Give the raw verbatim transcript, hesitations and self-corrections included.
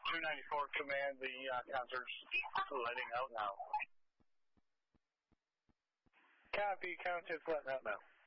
two ninety-four Command, the uh, concert's letting out now. Copy, concert's letting out now.